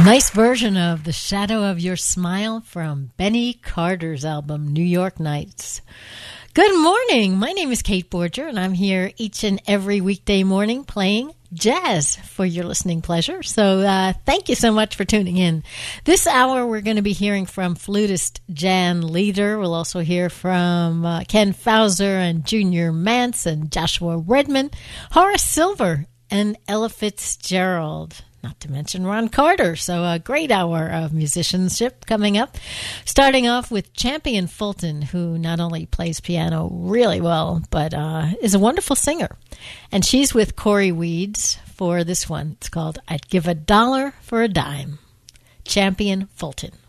Nice version of The Shadow of Your Smile from Benny Carter's album, New York Nights. Good morning. My name is Kate Borger, and I'm here each and every weekday morning playing jazz for your listening pleasure. So thank you so much for tuning in. This hour, we're going to be hearing from flutist Jan Leader. We'll also hear from Ken Fauser and Junior Mance and Joshua Redman, Horace Silver, and Ella Fitzgerald. Not to mention Ron Carter. So a great hour of musicianship coming up. Starting off with Champion Fulton, who not only plays piano really well, but is a wonderful singer. And she's with Corey Weeds for this one. It's called I'd Give $1 for a Dime. Champion Fulton.